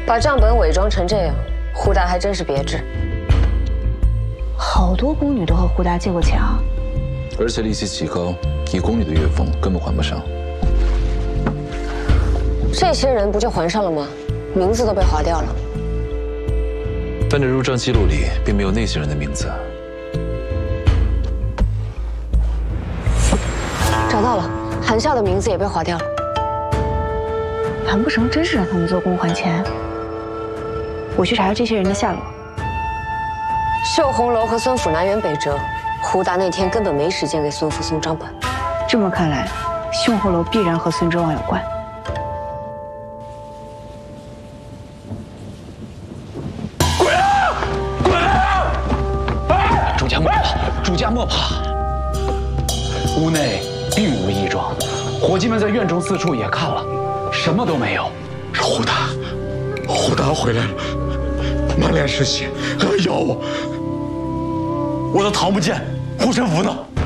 把账本伪装成这样，胡达还真是别致。 好多宫女都和胡达借过钱啊， 而且利息极高，以宫女的月俸根本还不上。 这些人不就还上了吗？名字都被划掉了。 但这入账记录里并没有那些人的名字。 找到了，韩笑的名字也被划掉了。 难不成真是让他们做工还钱？我去查查这些人的下落。 秀红楼和孙府南辕北辙，胡达那天根本没时间给孙府送账本。 这么看来，秀红楼必然和孙之望有关。 滚啊！滚啊！哎！主家莫怕，主家莫怕。屋内并无异状，伙计们在院中四处也看了，什么都没有。 是胡达，胡达回来了，满脸是血，还要我。我的桃木剑、护身符呢？